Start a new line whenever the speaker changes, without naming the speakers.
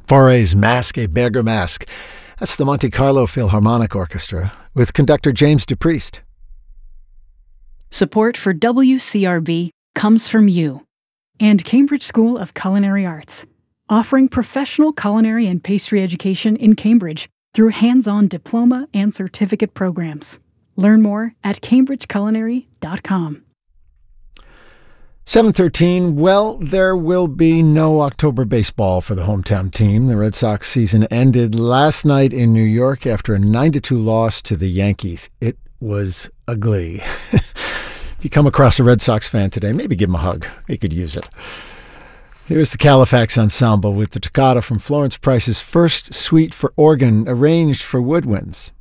Fauré's Masque et Bergamasque. That's the Monte Carlo Philharmonic Orchestra with conductor James DePriest.
Support for WCRB comes from you
and Cambridge School of Culinary Arts, offering professional culinary and pastry education in Cambridge through hands-on diploma and certificate programs. Learn more at cambridgeculinary.com.
7:13. Well, there will be no October baseball for the hometown team. The Red Sox season ended last night in New York after a 9-2 loss to the Yankees. It was ugly. If you come across a Red Sox fan today, maybe give him a hug. They could use it. Here's the Califax Ensemble with the toccata from Florence Price's first suite for organ arranged for woodwinds.